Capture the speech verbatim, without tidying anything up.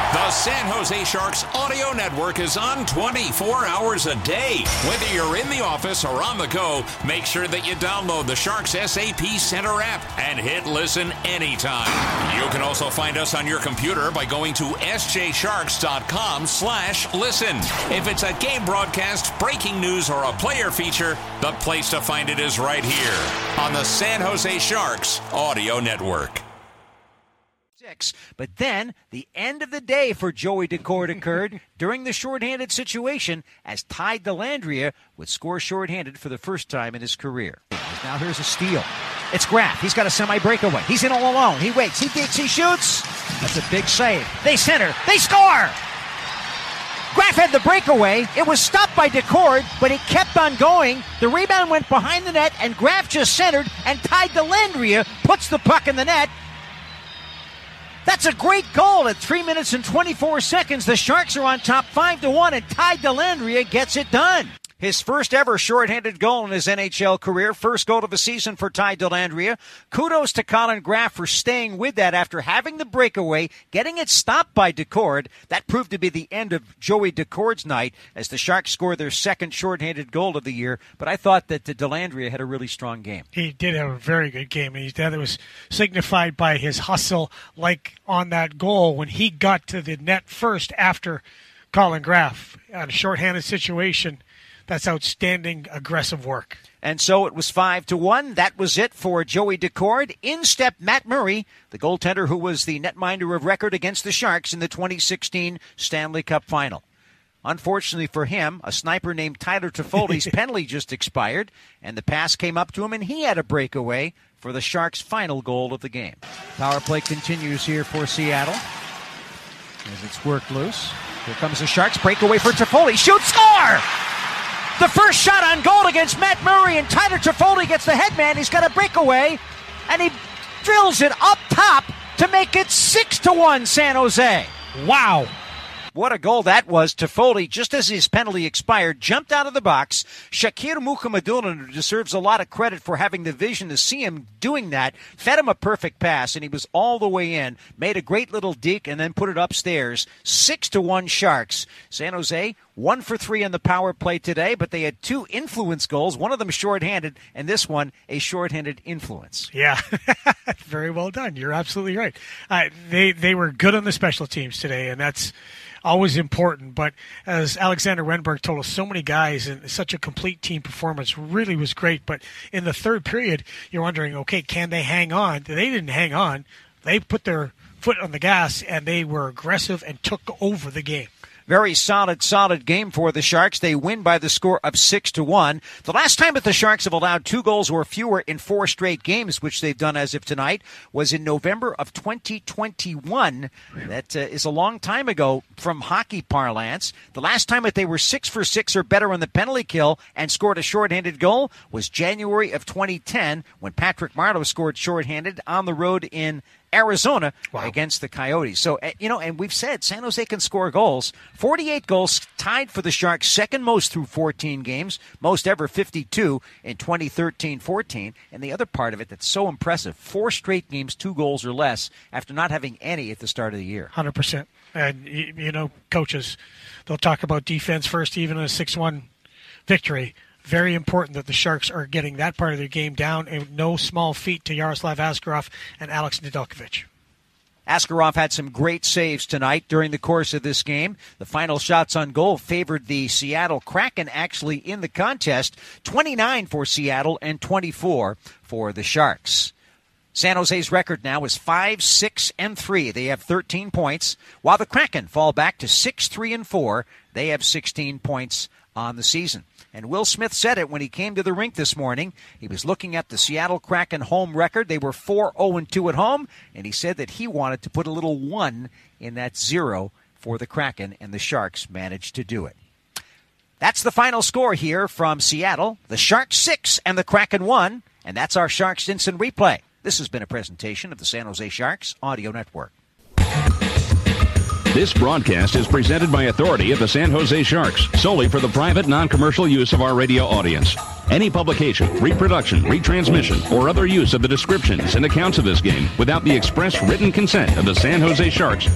The San Jose Sharks audio network is on twenty-four hours a day. Whether you're in the office or on the go, make sure that you download the Sharks S A P Center app and hit listen anytime. You can also find us on your computer by going to s j sharks dot com slash listen. If it's a game broadcast, breaking news, or a player feature, the place to find it is right here on the San Jose Sharks audio network. But then, the end of the day for Joey Daccord occurred during the shorthanded situation as Ty Dellandrea would score shorthanded for the first time in his career. Now here's a steal. It's Graf. He's got a semi-breakaway. He's in all alone. He waits. He digs. He shoots. That's a big save. They center. They score! Graf had the breakaway. It was stopped by Daccord, but it kept on going. The rebound went behind the net, and Graf just centered, and Ty Dellandrea puts the puck in the net. That's a great goal at three minutes and twenty-four seconds. The Sharks are on top five to one, and Ty Dellandrea gets it done. His first ever shorthanded goal in his N H L career. First goal of the season for Ty Dellandrea. Kudos to Colin Graf for staying with that after having the breakaway, getting it stopped by Daccord. That proved to be the end of Joey Daccord's night as the Sharks scored their second shorthanded goal of the year. But I thought that Dellandrea had a really strong game. He did have a very good game, and that was signified by his hustle, like on that goal when he got to the net first after Colin Graf. On a shorthanded situation, that's outstanding, aggressive work. And so it was five to one. That was it for Joey Daccord. In stepped Matt Murray, the goaltender who was the netminder of record against the Sharks in the twenty sixteen Stanley Cup Final. Unfortunately for him, a sniper named Tyler Toffoli's penalty just expired, and the pass came up to him, and he had a breakaway for the Sharks' final goal of the game. Power play continues here for Seattle as it's worked loose. Here comes the Sharks. Breakaway for Toffoli. Shoot, score! The first shot on goal against Matt Murray, and Tyler Toffoli gets the headman. He's got a breakaway, and he drills it up top to make it six to one San Jose. Wow. What a goal that was. Toffoli, just as his penalty expired, jumped out of the box. Shakir Mukhamadullin, who deserves a lot of credit for having the vision to see him doing that, fed him a perfect pass, and he was all the way in, made a great little deke, and then put it upstairs. Six to one Sharks. San Jose, one for three on the power play today, but they had two influence goals, one of them shorthanded, and this one a shorthanded influence. Yeah, very well done. You're absolutely right. Uh, they, they were good on the special teams today, and that's always important, but as Alexander Renberg told us, so many guys and such a complete team performance really was great. But in the third period, you're wondering, okay, can they hang on? They didn't hang on. They put their foot on the gas, and they were aggressive and took over the game. Very solid, solid game for the Sharks. They win by the score of six to one. The last time that the Sharks have allowed two goals or fewer in four straight games, which they've done as of tonight, was in November of twenty twenty-one. That uh, is a long time ago from hockey parlance. The last time that they were six for six or better on the penalty kill and scored a shorthanded goal was January of twenty ten when Patrick Marleau scored shorthanded on the road in Arizona wow. against the Coyotes. So, you know, and we've said San Jose can score goals. forty-eight goals, tied for the Sharks, second most through fourteen games, most ever fifty-two in twenty thirteen fourteen. And the other part of it that's so impressive, four straight games, two goals or less, after not having any at the start of the year. one hundred percent. And, you know, coaches, they'll talk about defense first, even in a six one victory. Very important that the Sharks are getting that part of their game down, and no small feat to Yaroslav Askarov and Alex Nedeljkovic. Askarov had some great saves tonight during the course of this game. The final shots on goal favored the Seattle Kraken actually in the contest, twenty-nine for Seattle and twenty-four for the Sharks. San Jose's record now is five, six, and three. They have thirteen points, while the Kraken fall back to six, three, and four. They have sixteen points on the season. And Will Smith said it when he came to the rink this morning. He was looking at the Seattle Kraken home record. They were four oh and two at home, and he said that he wanted to put a little one in that zero for the Kraken, and the Sharks managed to do it. That's the final score here from Seattle. The Sharks six and the Kraken one, and that's our Sharks Instant Replay. This has been a presentation of the San Jose Sharks Audio Network. This broadcast is presented by authority of the San Jose Sharks, solely for the private, non-commercial use of our radio audience. Any publication, reproduction, retransmission, or other use of the descriptions and accounts of this game without the express written consent of the San Jose Sharks